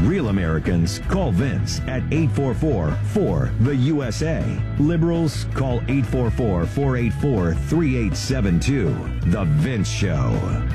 Real Americans call Vince at 844-4-THE-USA. Liberals call 844-484-3872. The Vince Show.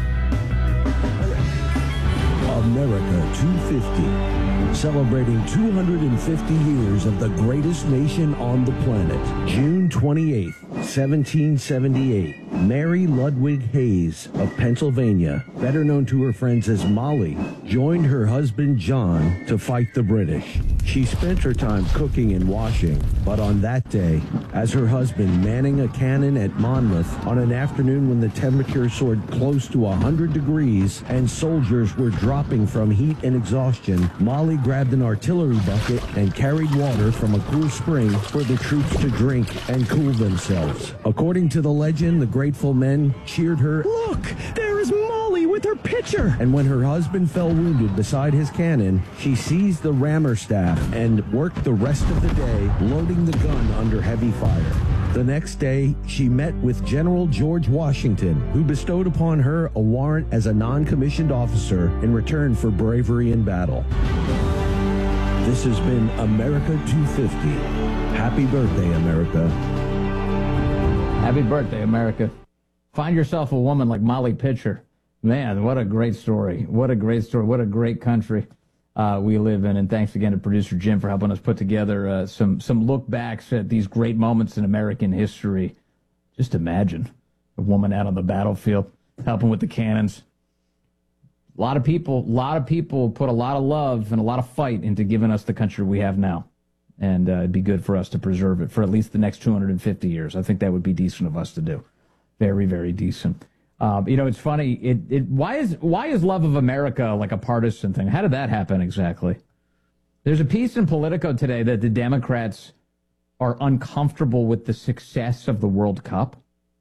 America 250, celebrating 250 years of the greatest nation on the planet. June 28th, 1778, Mary Ludwig Hayes of Pennsylvania, better known to her friends as Molly, joined her husband John to fight the British. She spent her time cooking and washing, but on that day, as her husband manning a cannon at Monmouth on an afternoon when the temperature soared close to 100 degrees and soldiers were dropping from heat and exhaustion, Molly grabbed an artillery bucket and carried water from a cool spring for the troops to drink and cool themselves. According to the legend, the grateful men cheered her, "Look, there is Molly with her pitcher!" And when her husband fell wounded beside his cannon, she seized the rammer staff and worked the rest of the day loading the gun under heavy fire. The next day, she met with General George Washington, who bestowed upon her a warrant as a non-commissioned officer in return for bravery in battle. This has been America 250. Happy birthday, America. Happy birthday, America. Find yourself a woman like Molly Pitcher. Man, what a great story. What a great story. What a great country we live in. And thanks again to producer Jim for helping us put together some look backs at these great moments in American history. Just imagine a woman out on the battlefield helping with the cannons. A lot of people put a lot of love and a lot of fight into giving us the country we have now. And it'd be good for us to preserve it for at least the next 250 years. I think that would be decent of us to do. Very, very decent. It's funny. Why is love of America like a partisan thing? How did that happen exactly? There's a piece in Politico today that the Democrats are uncomfortable with the success of the World Cup.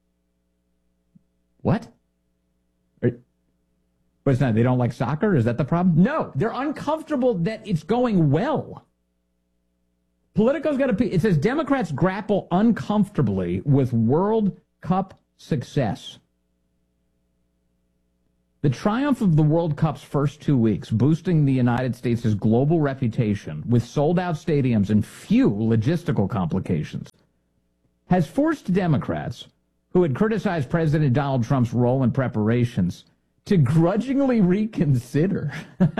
What? But it's not, they don't like soccer? Is that the problem? No, they're uncomfortable that it's going well. Politico's got a piece. It says Democrats grapple uncomfortably with World Cup success. The triumph of the World Cup's first 2 weeks, boosting the United States' global reputation with sold-out stadiums and few logistical complications, has forced Democrats, who had criticized President Donald Trump's role in preparations, to grudgingly reconsider.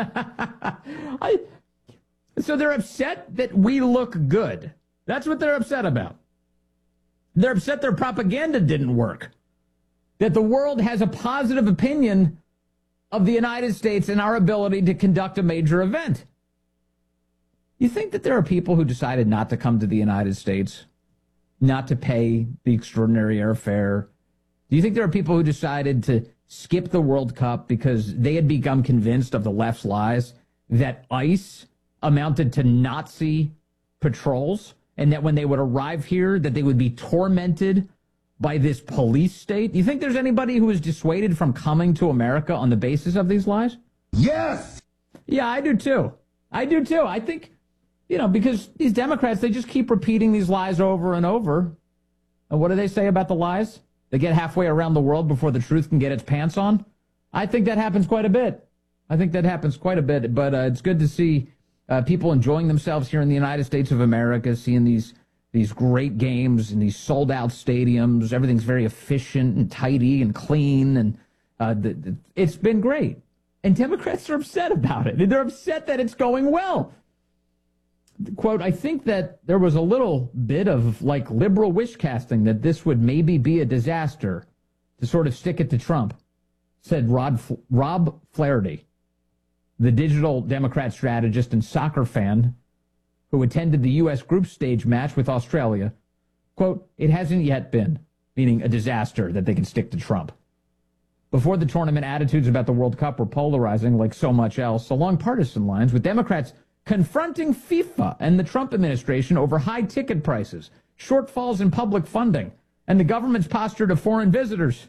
So they're upset that we look good. That's what they're upset about. They're upset their propaganda didn't work, that the world has a positive opinion of the United States and our ability to conduct a major event. You think that there are people who decided not to come to the United States, not to pay the extraordinary airfare? Do you think there are people who decided to skip the World Cup because they had become convinced of the left's lies that ICE amounted to Nazi patrols and that when they would arrive here that they would be tormented by this police state? Do you think there's anybody who is dissuaded from coming to America on the basis of these lies? Yes! Yeah, I do too. I think, because these Democrats, they just keep repeating these lies over and over. And what do they say about the lies? They get halfway around the world before the truth can get its pants on. I think that happens quite a bit. But it's good to see people enjoying themselves here in the United States of America, seeing these great games in these sold-out stadiums. Everything's very efficient and tidy and clean, and it's been great. And Democrats are upset about it. They're upset that it's going well. Quote, I think that there was a little bit of, liberal wish casting that this would maybe be a disaster to sort of stick it to Trump, said Rob Flaherty, the digital Democrat strategist and soccer fan who attended the U.S. group stage match with Australia. Quote, it hasn't yet been, meaning a disaster that they can stick to Trump. Before the tournament, attitudes about the World Cup were polarizing like so much else along partisan lines, with Democrats confronting FIFA and the Trump administration over high ticket prices, shortfalls in public funding, and the government's posture to foreign visitors.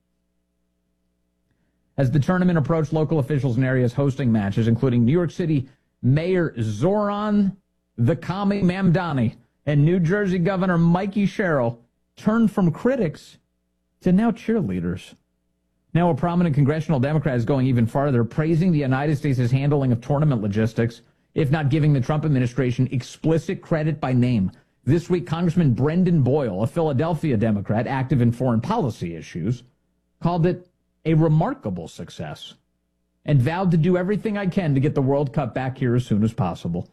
As the tournament approached, local officials in areas hosting matches, including New York City Mayor Zoran the Commie Mamdani and New Jersey Governor Mikey Sherrill, turned from critics to now cheerleaders. Now a prominent congressional Democrat is going even farther, praising the United States' handling of tournament logistics if not giving the Trump administration explicit credit by name. This week, Congressman Brendan Boyle, a Philadelphia Democrat active in foreign policy issues, called it a remarkable success and vowed to do everything I can to get the World Cup back here as soon as possible.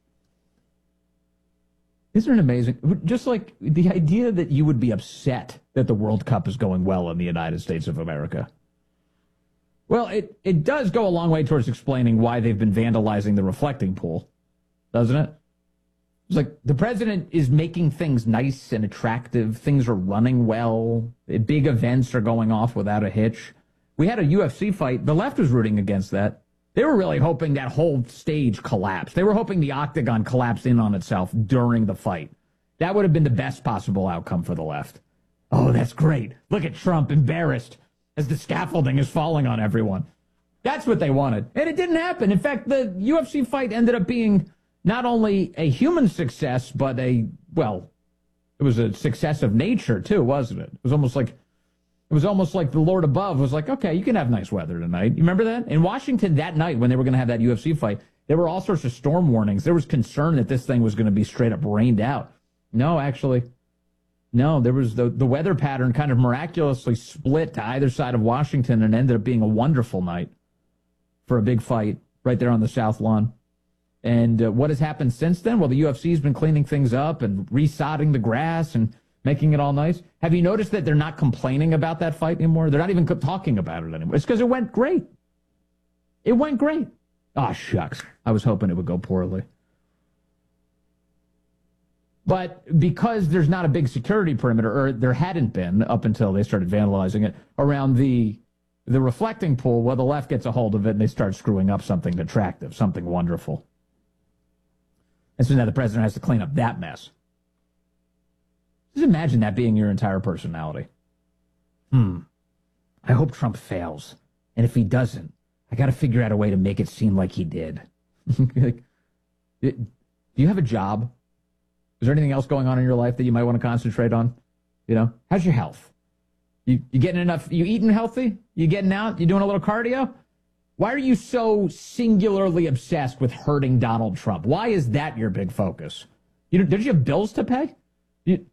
Isn't it amazing? Just like the idea that you would be upset that the World Cup is going well in the United States of America. Well, it does go a long way towards explaining why they've been vandalizing the reflecting pool, doesn't it? It's like the president is making things nice and attractive. Things are running well. Big events are going off without a hitch. We had a UFC fight. The left was rooting against that. They were really hoping that whole stage collapsed. They were hoping the octagon collapsed in on itself during the fight. That would have been the best possible outcome for the left. Oh, that's great. Look at Trump embarrassed as the scaffolding is falling on everyone. That's what they wanted. And it didn't happen. In fact, the UFC fight ended up being not only a human success, but it was a success of nature too, wasn't it? It was almost like the Lord above was like, okay, you can have nice weather tonight. You remember that? In Washington that night when they were going to have that UFC fight, there were all sorts of storm warnings. There was concern that this thing was going to be straight up rained out. No, actually, no, there was the weather pattern kind of miraculously split to either side of Washington and ended up being a wonderful night for a big fight right there on the South Lawn. And what has happened since then? Well, the UFC's been cleaning things up and resodding the grass and making it all nice. Have you noticed that they're not complaining about that fight anymore? They're not even talking about it anymore. It's because it went great. It went great. Oh, shucks. I was hoping it would go poorly. But because there's not a big security perimeter, or there hadn't been up until they started vandalizing it, around the reflecting pool, well, the left gets a hold of it and they start screwing up something attractive, something wonderful. And so now the president has to clean up that mess. Just imagine that being your entire personality. I hope Trump fails. And if he doesn't, I got to figure out a way to make it seem like he did. Like, do you have a job? Is there anything else going on in your life that you might want to concentrate on? You know, how's your health? You getting enough? You eating healthy? You getting out? You doing a little cardio? Why are you so singularly obsessed with hurting Donald Trump? Why is that your big focus? Did you have bills to pay?